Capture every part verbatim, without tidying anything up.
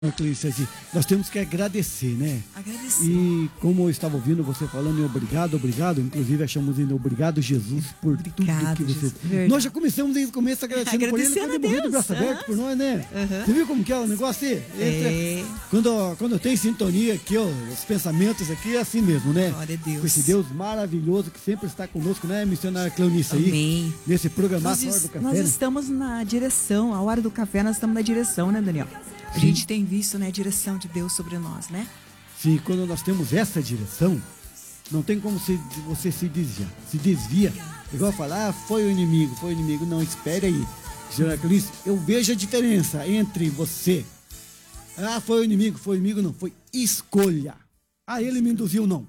Clícia, assim, nós temos que agradecer, né? Agradecer. E como eu estava ouvindo você falando em obrigado, obrigado, inclusive achamos em obrigado, Jesus, por Obrigado, tudo que você... Jesus. Nós já começamos desde o começo agradecendo, Agradecendo por ele, quando ele morreu de braço a aberto Deus. por nós, né? Uhum. Você viu como que é o negócio aí? É. Quando, quando eu tenho sintonia aqui, ó, os pensamentos aqui, é assim mesmo, né? Glória a Deus. Com esse Deus maravilhoso que sempre está conosco, né, missionária Cleonice aí? Amém. Nesse programa Nós, Hora do Café, nós né? estamos na direção, a hora do café, nós estamos na direção, né, Daniel? A Sim. gente tem visto, né, a direção de Deus sobre nós, né? Sim, quando nós temos essa direção, não tem como se, você se desviar. Se desvia. Igual falar, ah, foi o inimigo, foi o inimigo. Não, espere aí. Senhora Cleonice, eu vejo a diferença entre você. Ah, foi o inimigo, foi o inimigo, não. Foi escolha. Ah, ele me induziu, não.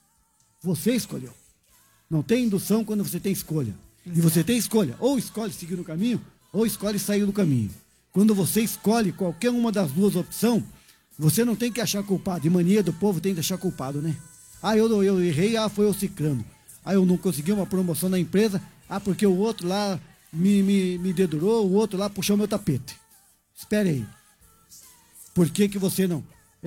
Você escolheu. Não tem indução quando você tem escolha. E você tem escolha. Ou escolhe seguir no caminho, ou escolhe sair do caminho. Quando você escolhe qualquer uma das duas opções, você não tem que achar culpado. E mania do povo tem que achar culpado, né? Ah, eu, eu errei, ah, foi o ciclano. Ah, eu não consegui uma promoção na empresa, ah, porque o outro lá me, me, me dedurou, o outro lá puxou meu tapete. Espere aí. Por que que você não...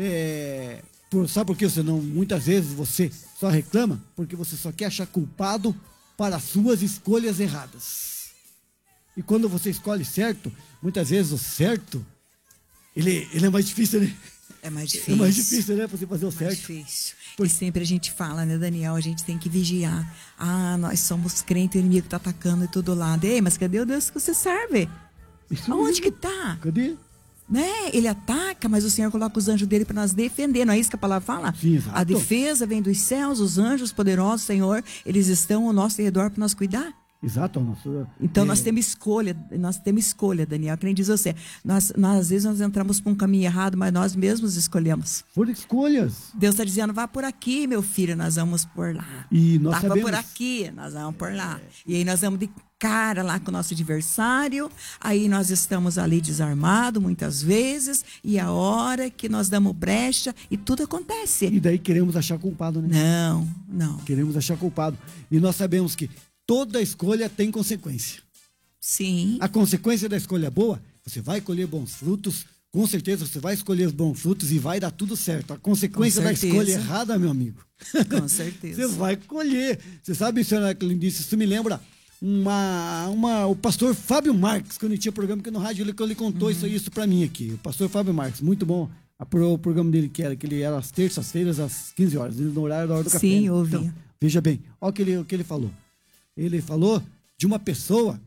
É, por, sabe por que você não... Muitas vezes você só reclama? Porque você só quer achar culpado para as suas escolhas erradas. E quando você escolhe certo, muitas vezes o certo, ele, ele é mais difícil, né? É mais difícil. É mais difícil, né? Pra você fazer o mais certo. difícil. Por- E sempre a gente fala, né, Daniel? A gente tem que vigiar. Ah, nós somos crentes, o inimigo tá atacando de todo lado. Ei, mas cadê o Deus que você serve? Isso Aonde mesmo. que tá? Cadê? Né? Ele ataca, mas o Senhor coloca os anjos dele para nós defender. Não é isso que a palavra fala? Sim, exato. A defesa vem dos céus, os anjos poderosos, Senhor, eles estão ao nosso redor para nós cuidar. Exato. Nosso, Então é, nós temos escolha, nós temos escolha, Daniel. Que nem diz você, nós, nós às vezes nós entramos por um caminho errado, mas nós mesmos escolhemos. Foram escolhas. Deus está dizendo, vá por aqui, meu filho, nós vamos por lá. E nós Tapa sabemos... por aqui, nós vamos por lá. E aí nós vamos de cara lá com o nosso adversário, aí nós estamos ali desarmados muitas vezes, e a hora que nós damos brecha, e tudo acontece. E daí queremos achar culpado, né? Não, não. Queremos achar culpado. E nós sabemos que toda escolha tem consequência. Sim. A consequência da escolha boa, você vai colher bons frutos, com certeza você vai escolher os bons frutos e vai dar tudo certo. A consequência da certeza. escolha errada, meu amigo, Com certeza. você vai colher. Você sabe, senhora Cleonice, isso me lembra uma, uma, o pastor Fábio Marques, quando ele tinha programa aqui no rádio, ele, ele contou Uhum. isso, isso pra mim aqui. O pastor Fábio Marques, muito bom. A, o programa dele que era, que ele era às terças-feiras, às quinze horas, no horário da hora do café. Sim, né? eu ouvi. Então, veja bem, olha o que ele, o que ele falou. Ele falou de uma pessoa,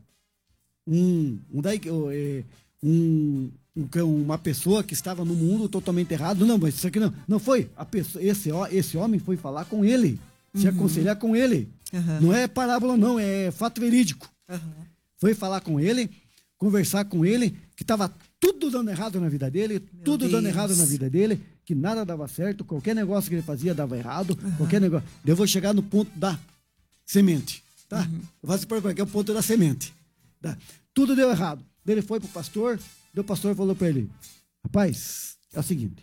um, um, daí, é, um, um, uma pessoa que estava no mundo totalmente errado. Não, mas isso aqui não, não foi. A pessoa, esse, esse homem foi falar com ele, se Uhum. aconselhar com ele. Uhum. Não é parábola, não, é fato verídico. Uhum. Foi falar com ele, conversar com ele, que estava tudo dando errado na vida dele, Meu tudo dando Deus. errado na vida dele, que nada dava certo, qualquer negócio que ele fazia dava errado, qualquer negócio. Eu vou chegar no ponto da semente, tá? Uhum. Eu faço para qual que é o ponto da semente. Tá? Tudo deu errado. Daí ele foi pro pastor, daí o pastor falou para ele: rapaz, é o seguinte,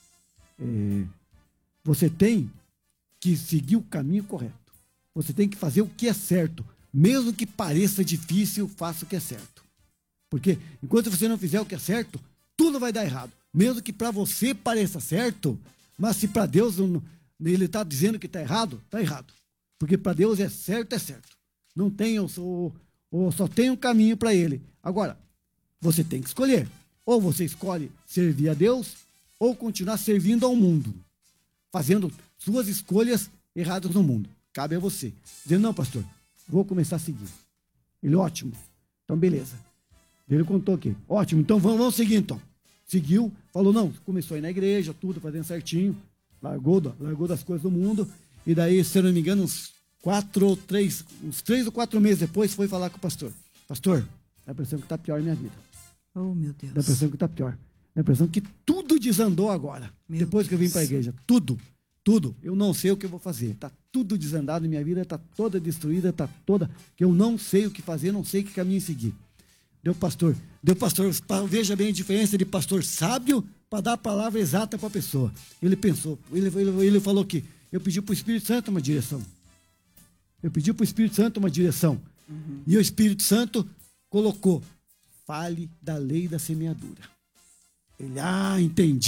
é, você tem que seguir o caminho correto. Você tem que fazer o que é certo. Mesmo que pareça difícil, faça o que é certo. Porque enquanto você não fizer o que é certo, tudo vai dar errado. Mesmo que para você pareça certo, mas se para Deus não, ele está dizendo que está errado, está errado. Porque para Deus é certo, é certo. Não tem, ou, ou, ou só tem um caminho para ele. Agora, você tem que escolher. Ou você escolhe servir a Deus, ou continuar servindo ao mundo, fazendo suas escolhas erradas no mundo. Cabe a você. Dizendo, não, pastor, vou começar a seguir. Ele, ótimo. Então, beleza. Ele contou aqui. Ótimo, então vamos, vamos seguir, então. Seguiu, falou, não, começou a ir na igreja, tudo, fazendo certinho. Largou, largou das coisas do mundo. E daí, se eu não me engano, uns quatro ou três, uns três ou quatro meses depois, foi falar com o pastor. Pastor, dá a impressão que tá pior a minha vida. Oh, meu Deus. Dá a impressão que tá pior. Dá a impressão que tudo desandou agora. Meu depois que eu vim Deus. para a igreja. Tudo. Tudo. Eu não sei o que eu vou fazer. Tá tudo desandado, minha vida tá toda destruída, tá toda... que eu não sei o que fazer, não sei que caminho seguir. Deu pastor. Deu pastor. Veja bem a diferença de pastor sábio para dar a palavra exata para a pessoa. Ele pensou. Ele, ele, ele falou que eu pedi para o Espírito Santo uma direção. Eu pedi para o Espírito Santo uma direção. Uhum. E o Espírito Santo colocou: fale da lei da semeadura. Ele, ah, entendi.